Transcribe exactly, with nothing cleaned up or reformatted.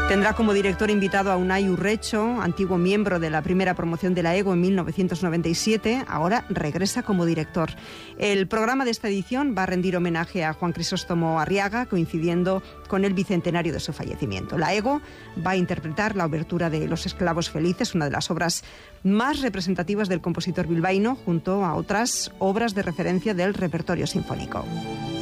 Tendrá como director invitado a Unai Urrecho, antiguo miembro de la primera promoción de la EGO en mil novecientos noventa y siete, ahora regresa como director. El programa de esta edición va a rendir homenaje a Juan Crisóstomo Arriaga, coincidiendo con el bicentenario de su fallecimiento. La EGO va a interpretar la obertura de Los Esclavos Felices, una de las obras más representativas del compositor bilbaíno, junto a otras obras de referencia del repertorio sinfónico.